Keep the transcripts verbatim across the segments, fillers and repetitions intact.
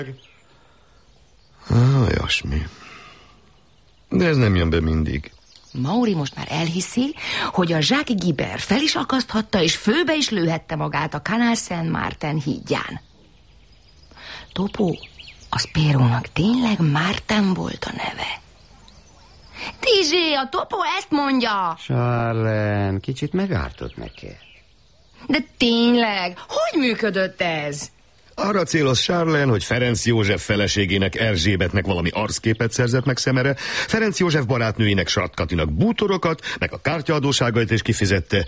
Ah, olyasmi. De ez nem jön be mindig. Maury most már elhiszi, hogy a Jacques Guibert fel is akaszthatta, és főbe is lőhette magát a Canal Saint-Martin hídján. Topó, a Spérónak tényleg Martin volt a neve. Tizsé, a Topó ezt mondja! Charlene, kicsit megártott neki. De tényleg, hogy működött ez? Arra céloz Charlene, hogy Ferenc József feleségének, Erzsébetnek valami arcképet szerzett meg szemere, Ferenc József barátnőinek, Satkatinak bútorokat, meg a kártyaadóságait is kifizette.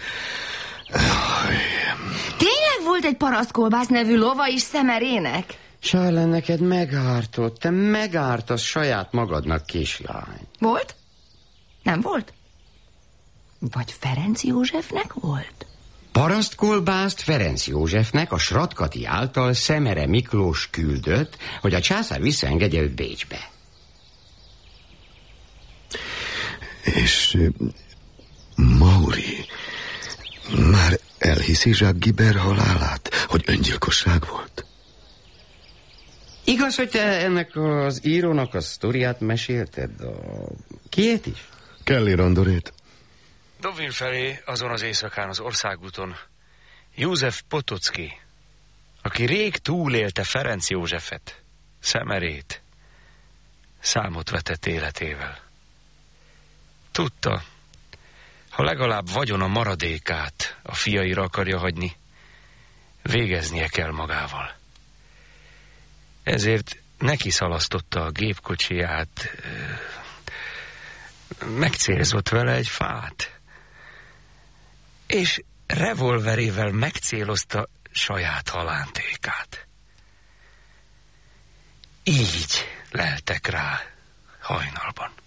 Tényleg volt egy parasztkolbász nevű lova is Szemerének? Charlene, neked megártott, te megártasz saját magadnak, kislány. Volt? Nem volt? Vagy Ferenc Józsefnek volt? Parasztkolbászt Ferenc Józsefnek a Sratkati által Szemere Miklós küldött, hogy a császár visszaengedje őt Bécsbe. És Maury már elhiszi Jacques Guibert halálát, hogy öngyilkosság volt? Igaz, hogy te ennek az írónak a sztoriát mesélted? A... Kiét is? Kelly Randorét. Deauville felé azon az éjszakán az országúton József Potocki, aki rég túlélte Ferenc Józsefet, Szemerét, számot vetett életével. Tudta, ha legalább vagyona maradékát a fiaira akarja hagyni, végeznie kell magával. Ezért neki szalasztotta a gépkocsiját, megcélzott vele egy fát, és revolverével megcélozta saját halántékát. Így leltek rá hajnalban.